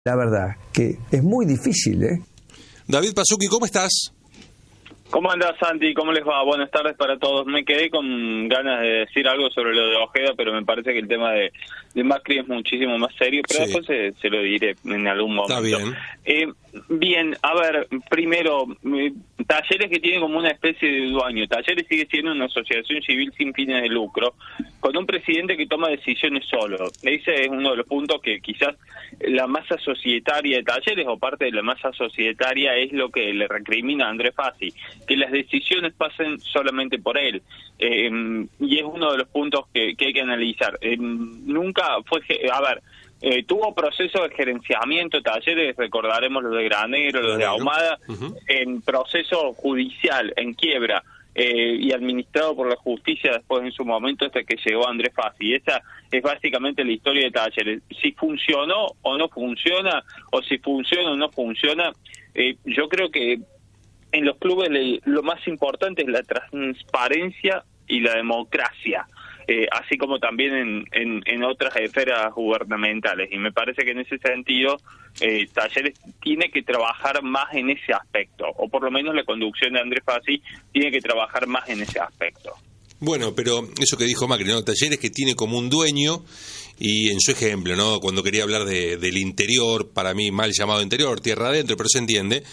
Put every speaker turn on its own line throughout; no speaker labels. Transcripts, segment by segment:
La verdad que es muy difícil, ¿eh?
David Pazzucchi, ¿cómo estás?
¿Cómo andás, Santi? ¿Cómo les va? Buenas tardes para todos. Me quedé con ganas de decir algo sobre lo de Ojeda, pero me parece que el tema de Macri es muchísimo más serio, pero
Sí.
después se lo diré en algún momento.
Está bien.
Bien, a ver, primero, Talleres, que tiene como una especie de dueño. Talleres sigue siendo una asociación civil sin fines de lucro, con un presidente que toma decisiones solo. Ese es uno de los puntos que quizás la masa societaria de Talleres, o parte de la masa societaria, es lo que le recrimina a Andrés Fassi, que las decisiones pasen solamente por él. Y es uno de los puntos que hay que analizar. Nunca fue... tuvo procesos de gerenciamiento, Talleres, recordaremos los de Granero, los de Ahumada, en proceso judicial, en quiebra, y administrado por la justicia después en su momento hasta que llegó Andrés Fassi. Esa es básicamente la historia de Talleres. Si funcionó o no funciona, o si funciona o no funciona, yo creo que en los clubes lo más importante es la transparencia y la democracia, así como también en otras esferas gubernamentales. Y me parece que en ese sentido Talleres tiene que trabajar más en ese aspecto, o por lo menos la conducción de Andrés Fassi tiene que trabajar más en ese aspecto.
Bueno, pero eso que dijo Macri, ¿no? Talleres que tiene como un dueño, y en su ejemplo, ¿no? Cuando quería hablar del interior, para mí mal llamado interior, tierra adentro, pero se entiende,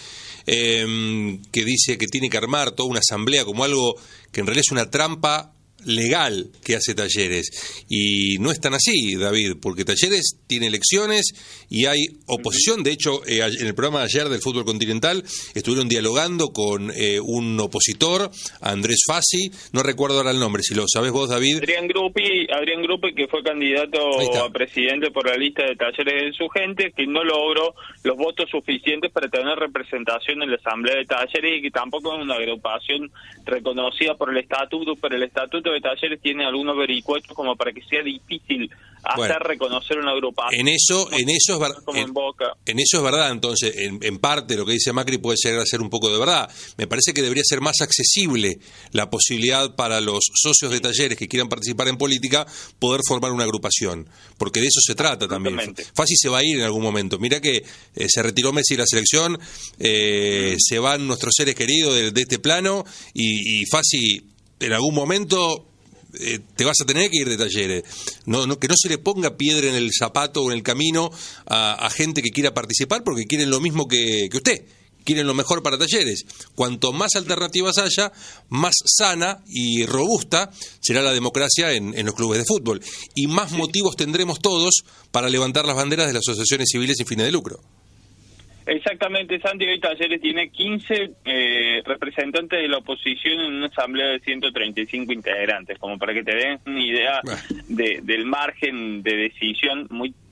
que dice que tiene que armar toda una asamblea como algo que en realidad es una trampa legal que hace Talleres, y no es tan así, David, porque Talleres tiene elecciones y hay oposición. De hecho, en el programa de ayer del Fútbol Continental estuvieron dialogando con un opositor, Andrés Fassi, no recuerdo ahora el nombre, si lo sabés vos, David.
Adrián Gruppi, que fue candidato a presidente por la lista de Talleres de su gente, que no logró los votos suficientes para tener representación en la asamblea de Talleres, y que tampoco es una agrupación reconocida por el estatuto, pero el estatuto de Talleres tiene algunos vericuetos como para que sea difícil hacer reconocer una agrupación.
En eso es verdad. Entonces, en parte lo que dice Macri puede llegar a ser un poco de verdad. Me parece que debería ser más accesible la posibilidad para los socios de Talleres que quieran participar en política poder formar una agrupación, porque de eso se trata también. Fassi se va a ir en algún momento. Mirá que se retiró Messi de la selección, se van nuestros seres queridos de este plano, y Fassi en algún momento te vas a tener que ir de Talleres. Que no se le ponga piedra en el zapato o en el camino a gente que quiera participar, porque quieren lo mismo que usted, quieren lo mejor para Talleres. Cuanto más alternativas haya, más sana y robusta será la democracia en los clubes de fútbol, y más motivos tendremos todos para levantar las banderas de las asociaciones civiles sin fines de lucro.
Exactamente, Santi. Hoy Talleres tiene 15 representantes de la oposición en una asamblea de 135 integrantes, como para que te den una idea del margen de decisión.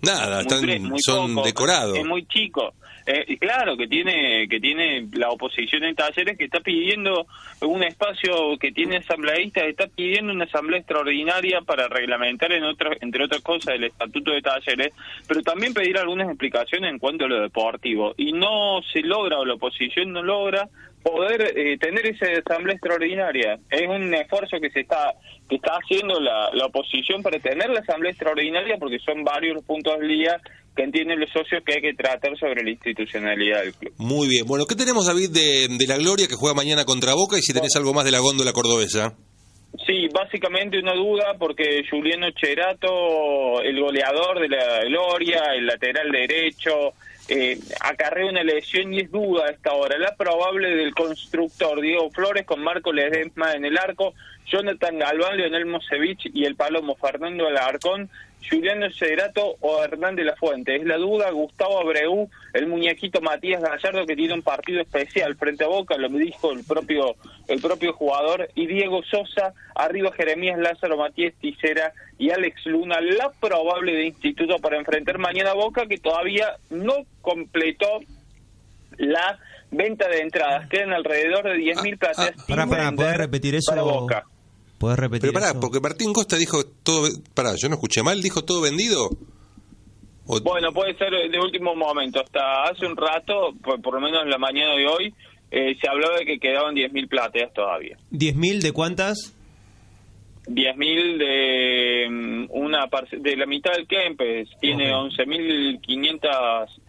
Son
poco,
decorados.
Es muy chico. Y claro que tiene la oposición en Talleres, que está pidiendo un espacio, que tiene asambleístas, está pidiendo una asamblea extraordinaria para reglamentar entre otras cosas el estatuto de Talleres, pero también pedir algunas explicaciones en cuanto a lo deportivo, y no se logra, o la oposición no logra poder tener esa asamblea extraordinaria. Es un esfuerzo que está haciendo la oposición para tener la asamblea extraordinaria, porque son varios los puntos del día que entienden los socios que hay que tratar sobre la institucionalidad del club.
Muy bien. Bueno, ¿qué tenemos, David, de la Gloria, que juega mañana contra Boca, y si tenés algo más de la góndola cordobesa?
Sí, básicamente una duda, porque Juliano Cherato, el goleador de la Gloria, el lateral derecho, acarrea una lesión y es duda a esta hora. La probable del constructor Diego Flores, con Marco Ledesma en el arco, Jonathan Galván, Leonel Mosevich y el Palomo Fernando Alarcón, Juliano Cherato o Hernández Lafuente. Es la duda. Gustavo Abreu, el muñequito Matías Gallardo, que tiene un partido especial frente a Boca, lo dijo el propio jugador, y Diego Sosa, arriba Jeremías Lázaro, Matías Ticera y Alex Luna, la probable de Instituto para enfrentar mañana a Boca, que todavía no completó la venta de entradas. Quedan alrededor de 10.000 plateas.
¿Podés repetir eso?
Para Boca.
¿Podés repetir eso?
Porque Martín Costa dijo todo... yo no escuché mal, ¿dijo todo vendido?
Bueno, puede ser de último momento. Hasta hace un rato, por lo menos en la mañana de hoy, se habló de que quedaban 10.000 plateas todavía.
¿10.000 de cuántas?
10.000 de de la mitad del Kempes. Tiene 11.500